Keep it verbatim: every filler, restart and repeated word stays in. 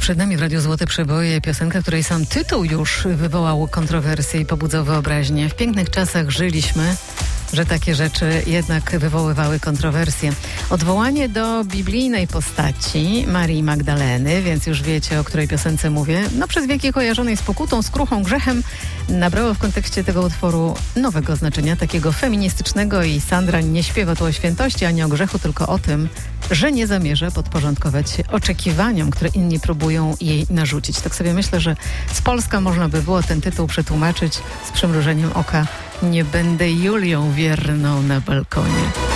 Przed nami w Radiu Złote Przeboje piosenka, której sam tytuł już wywołał kontrowersje i pobudzał wyobraźnię. W pięknych czasach żyliśmy, że takie rzeczy jednak wywoływały kontrowersje. Odwołanie do biblijnej postaci Marii Magdaleny, więc już wiecie, o której piosence mówię, no przez wieki kojarzonej z pokutą, skruchą, grzechem, nabrało w kontekście tego utworu nowego znaczenia, takiego feministycznego, i Sandra nie śpiewa tu o świętości ani o grzechu, tylko o tym, że nie zamierza podporządkować się oczekiwaniom, które inni próbują jej narzucić. Tak sobie myślę, że z Polska można by było ten tytuł przetłumaczyć z przymrużeniem oka: nie będę Julią wierną na balkonie.